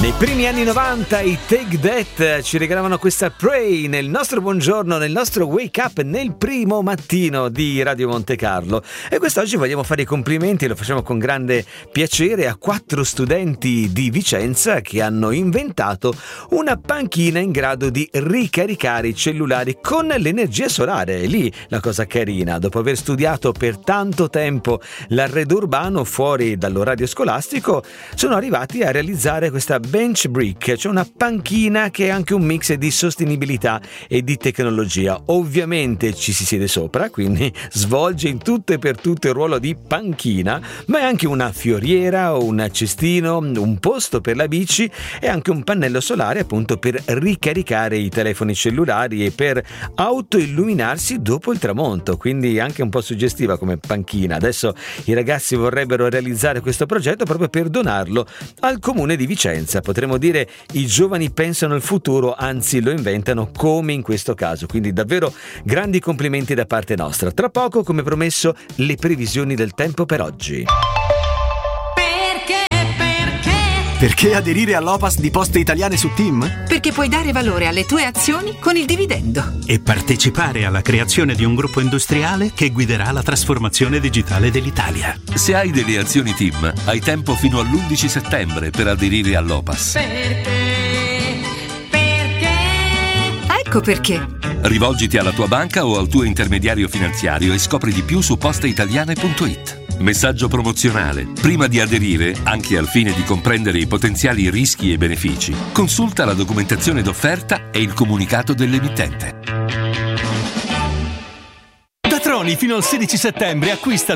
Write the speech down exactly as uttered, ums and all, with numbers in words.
Nei primi anni novanta i Take That ci regalavano questa Pray nel nostro buongiorno, nel nostro wake up, nel primo mattino di Radio Monte Carlo. E quest'oggi vogliamo fare i complimenti, e lo facciamo con grande piacere, a quattro studenti di Vicenza che hanno inventato una panchina in grado di ricaricare i cellulari con l'energia solare. È lì la cosa carina. Dopo aver studiato per tanto tempo l'arredo urbano fuori dall'orario scolastico, sono arrivati a realizzare questa bench brick, cioè una panchina che è anche un mix di sostenibilità e di tecnologia. Ovviamente ci si siede sopra, quindi svolge in tutto e per tutto il ruolo di panchina, ma è anche una fioriera, un cestino, un posto per la bici e anche un pannello solare appunto per ricaricare i telefoni cellulari e per autoilluminarsi dopo il tramonto, quindi anche un po' suggestiva come panchina. Adesso i ragazzi vorrebbero realizzare questo progetto proprio per donarlo al comune di Vicenza. Potremmo dire i giovani pensano al futuro, anzi lo inventano, come in questo caso. Quindi davvero grandi complimenti da parte nostra. Tra poco, come promesso, le previsioni del tempo per oggi. Perché? Perché? Perché aderire all'O P A S di Poste Italiane su Team? Perché puoi dare valore alle tue azioni con il dividendo. E partecipare alla creazione di un gruppo industriale che guiderà la trasformazione digitale dell'Italia. Se hai delle azioni Team, hai tempo fino all'undici settembre per aderire all'O P A S. Perché? Perché? Ecco perché. Rivolgiti alla tua banca o al tuo intermediario finanziario e scopri di più su posteitaliane punto it. Messaggio promozionale. Prima di aderire, anche al fine di comprendere i potenziali rischi e benefici, consulta la documentazione d'offerta e il comunicato dell'emittente. Da Troni fino al sedici settembre acquista